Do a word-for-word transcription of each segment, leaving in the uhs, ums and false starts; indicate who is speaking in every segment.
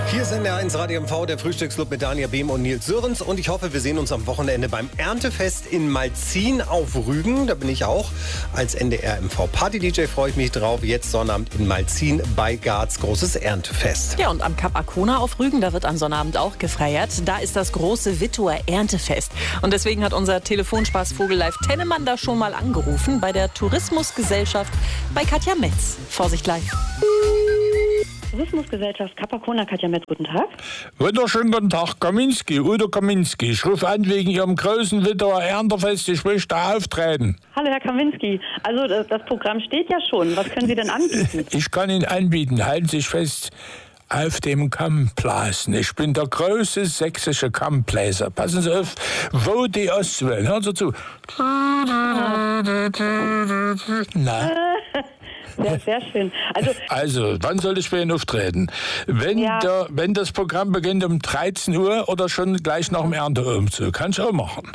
Speaker 1: Hier ist N D R eins Radio M V, der Frühstücksclub mit Daniel Behm und Nils Sörens. Und ich hoffe, wir sehen uns am Wochenende beim Erntefest in Malzin auf Rügen. Da bin ich auch. Als N D R M V-Party-D J freue ich mich drauf. Jetzt Sonnabend in Malzin bei Garz. Großes Erntefest.
Speaker 2: Ja, und am Kap Arkona auf Rügen, da wird am Sonnabend auch gefeiert. Da ist das große Wittuer Erntefest. Und deswegen hat unser Telefonspaßvogel Live Tennemann da schon mal angerufen bei der Tourismusgesellschaft bei Katja Metz. Vorsicht live.
Speaker 3: Tourismusgesellschaft Kap Arkona, Katja Metz, guten Tag.
Speaker 4: Wunderschönen guten Tag, Kaminski, Udo Kaminski. Ich rufe an wegen Ihrem großen Wittuer Erntefest. Ich möchte auftreten.
Speaker 3: Hallo, Herr Kaminski. Also das, das Programm steht ja schon. Was können Sie denn anbieten?
Speaker 4: Ich kann Ihnen anbieten, halten Sie sich fest, auf dem Kammblasen. Ich bin der große sächsische Kammbläser. Passen Sie auf, wo die Ostwellen. Hören Sie zu. Na?
Speaker 3: Sehr, sehr schön. Also,
Speaker 4: also, wann soll ich für ihn auftreten? Wenn,
Speaker 3: Ja.
Speaker 4: der, wenn das Programm beginnt um dreizehn Uhr oder schon gleich nach dem Ernteumzug? Kann ich auch machen.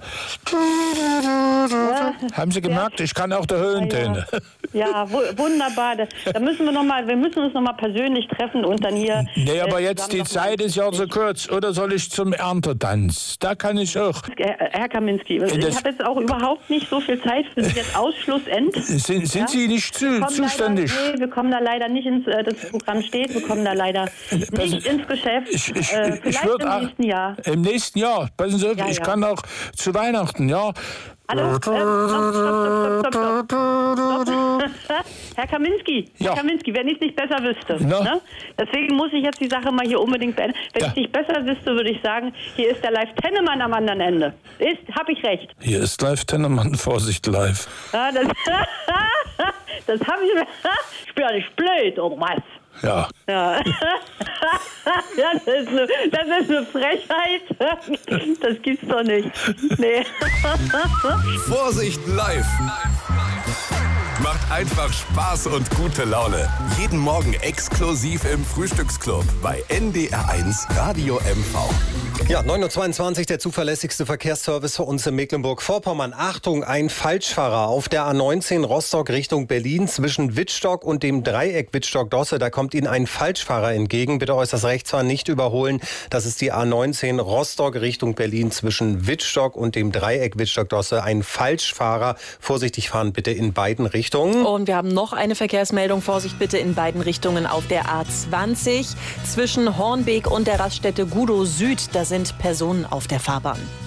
Speaker 4: Haben Sie gemerkt, ich kann auch der Höhentöne.
Speaker 3: ja, wu- wunderbar. Da, da müssen wir noch mal, wir müssen uns noch mal persönlich treffen und dann hier.
Speaker 4: Nee, aber
Speaker 3: äh,
Speaker 4: jetzt
Speaker 3: zusammen
Speaker 4: die
Speaker 3: noch mal-
Speaker 4: Zeit ist ja so kurz. Oder soll ich zum Erntetanz? Da kann ich auch.
Speaker 3: Herr, Herr Kaminski, ich
Speaker 4: das-
Speaker 3: habe jetzt auch überhaupt nicht so viel Zeit für Sie jetzt Ausschlussend.
Speaker 4: Sind, sind
Speaker 3: Ja?
Speaker 4: Sie nicht zu,
Speaker 3: Wir kommen
Speaker 4: zuständig?
Speaker 3: Leider, nee, wir kommen da leider nicht ins, äh, das Programm steht, wir kommen da leider nicht ins Geschäft.
Speaker 4: Ich, ich,
Speaker 3: äh,
Speaker 4: ich
Speaker 3: vielleicht
Speaker 4: würd
Speaker 3: im
Speaker 4: auch-
Speaker 3: nächsten Jahr.
Speaker 4: Im nächsten Jahr. Passen Sie auf,
Speaker 3: Ja,
Speaker 4: ich
Speaker 3: ja.
Speaker 4: kann auch zu Weihnachten, ja.
Speaker 3: Hallo? Äh, stopp, stopp, stopp, stopp, stopp, stopp. Herr Kaminski,
Speaker 4: Ja.
Speaker 3: Herr Kaminski, wenn ich es nicht besser wüsste.
Speaker 4: Na?
Speaker 3: Ne? Deswegen muss ich jetzt die Sache mal hier unbedingt beenden. Wenn
Speaker 4: Ja.
Speaker 3: ich es nicht besser wüsste, würde ich sagen, hier ist der Live Tennemann am anderen Ende. Ist, hab ich recht.
Speaker 4: Hier ist live Tennemann, Vorsicht live.
Speaker 3: Ja, das das habe ich mir. Ich bin ja nicht blöd, oder was?
Speaker 4: Ja.
Speaker 3: Ja. ja, das ist eine, das ist eine Frechheit. Das gibt's doch nicht. Nee.
Speaker 5: Vorsicht live. Macht einfach Spaß und gute Laune. Jeden Morgen exklusiv im Frühstücksclub bei N D R eins Radio M V.
Speaker 1: Ja, neun Uhr zweiundzwanzig, der zuverlässigste Verkehrsservice für uns in Mecklenburg-Vorpommern. Achtung, ein Falschfahrer auf der A neunzehn Rostock Richtung Berlin zwischen Wittstock und dem Dreieck Wittstock-Dosse. Da kommt Ihnen ein Falschfahrer entgegen. Bitte äußerst rechts fahren, nicht überholen. Das ist die A neunzehn Rostock Richtung Berlin zwischen Wittstock und dem Dreieck Wittstock-Dosse. Ein Falschfahrer. Vorsichtig fahren bitte in beiden Richtungen.
Speaker 2: Und wir haben noch eine Verkehrsmeldung. Vorsicht bitte in beiden Richtungen auf der A zwanzig zwischen Hornbeek und der Raststätte Gudow Süd. Da sind Personen auf der Fahrbahn.